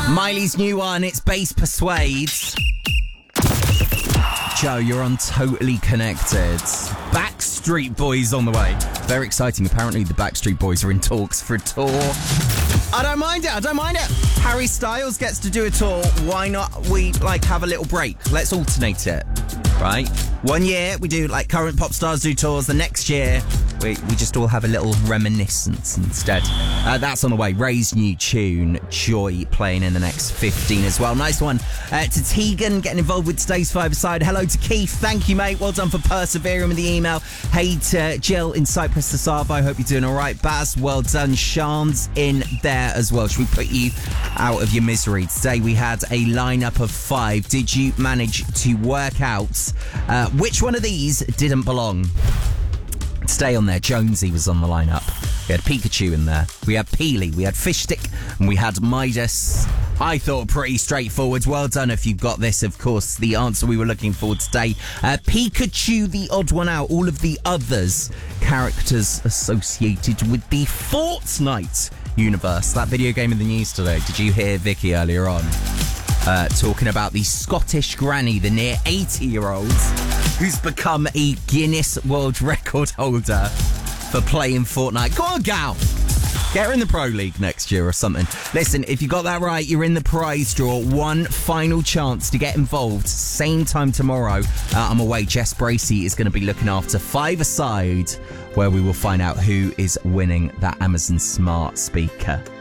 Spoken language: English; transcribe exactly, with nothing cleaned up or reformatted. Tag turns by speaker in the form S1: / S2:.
S1: Miley's new one, it's Bass Persuades. Joe, you're on Totally Connected. Backstreet Boys on the way. Very exciting. Apparently the Backstreet Boys are in talks for a tour. I don't mind it, I don't mind it. Harry Styles gets to do a tour. Why not we, like, have a little break? Let's alternate it, right? One year, we do, like, current pop stars do tours. The next year, we, we just all have a little reminiscence instead. Uh, that's on the way. Ray's new tune, Joy, playing in the next fifteen as well. Nice one. Uh, to Tegan, getting involved with today's five-a-side. Hello to Keith. Thank you, mate. Well done for persevering with the email. Hey to Jill in Cyprus to Savo. I hope you're doing all right. Baz, well done. Sean's in there as well. Should we put you out of your misery? Today we had a lineup of five. Did you manage to work out uh, which one of these didn't belong? Stay on there. Jonesy was on the lineup. We had Pikachu in there. We had Peely. We had Fishstick. And we had Midas. I thought pretty straightforward. Well done if you got this. Of course, the answer we were looking for today. Uh, Pikachu, the odd one out. All of the others, characters associated with the Fortnite universe. That video game in the news today. Did you hear Vicky earlier on uh, talking about the Scottish granny, the near eighty-year-old, who's become a Guinness World Record holder for playing Fortnite? Go on, gal! Get her in the Pro League next year or something. Listen, if you got that right, you're in the prize draw. One final chance to get involved. Same time tomorrow. Uh, I'm away. Jess Bracey is going to be looking after Five-A-Side, where we will find out who is winning that Amazon Smart Speaker.